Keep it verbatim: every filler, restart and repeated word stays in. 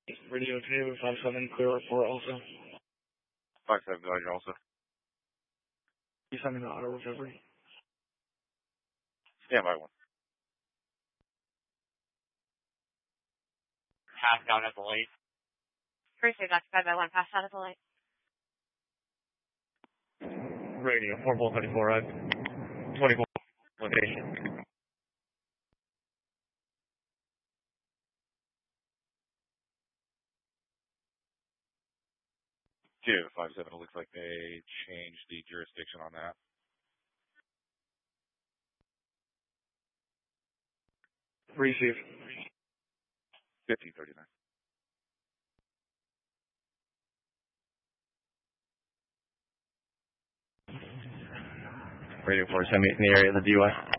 Radio two, five seven, clear report also. five seven, Dodger also. You sending the auto recovery? Stand by one. Pass out at the light. Appreciate Doctor five by one, pass out at the light. Radio, four Bull thirty-four, right? twenty-four, location. Two, five seven, it looks like they changed the jurisdiction on that. Receive. fifteen thirty-nine. Radio four, send me in the area of the D U I.